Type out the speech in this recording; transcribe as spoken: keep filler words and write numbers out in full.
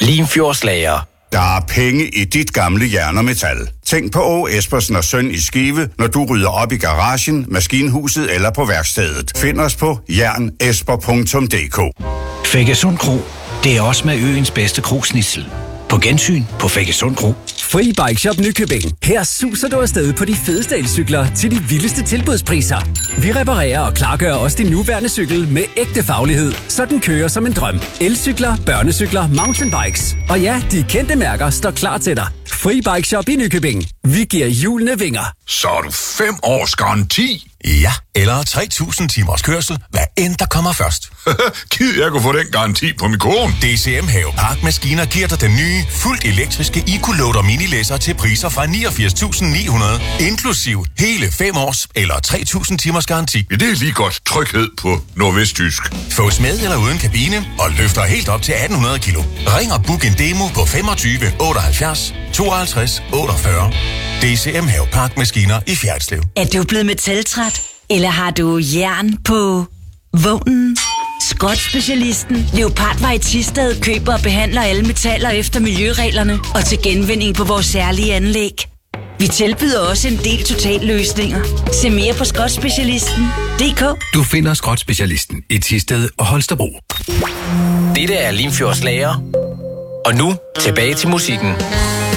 Limfjordslager. Der er penge i dit gamle jern og metal. Tænk på Åge Espersen og Søn i Skive, når du rydder op i garagen, maskinhuset eller på værkstedet. Find os på jern esper punktum d k. Feggesund Kro, det er også med øens bedste krogsnitsel. På gensyn på Feggesund Kro. Free Bike Shop Nykøbing. Her suser du afsted på de fedeste elcykler til de vildeste tilbudspriser. Vi reparerer og klargør også din nuværende cykel med ægte faglighed, så den kører som en drøm. Elcykler, børnecykler, mountainbikes. Og ja, de kendte mærker står klar til dig. Free Bike Shop i Nykøbing. Vi giver hjulene vinger. Så er du fem års garanti. Ja, eller tre tusind timers kørsel, hvad end der kommer først. Gid jeg kunne få den garanti på min kone. D C M Havepark Maskiner giver dig den nye, fuldt elektriske EcoLoader minilæsser til priser fra niogfirs tusind ni hundrede, inklusiv hele fem års eller tre tusind timers garanti. Ja, det er lige godt tryghed på nordvestjysk. Fås med eller uden kabine og løfter helt op til atten hundrede kilo. Ring og book en demo på femogtyve otteoghalvfjerds tooghalvtreds otteogfyrre. D C M Havepark Maskiner i Fjerritslev. Er du blevet metaltræt? Eller har du jern på vognen? Skrotspecialisten Leopardvej i Thisted køber og behandler alle metaller efter miljøreglerne og til genvinding på vores særlige anlæg. Vi tilbyder også en del totalløsninger. Se mere på skrotspecialisten punktum d k. Du finder Skrotspecialisten i Thisted og Holstebro. Dette er Limfjordslager. Og nu tilbage til musikken.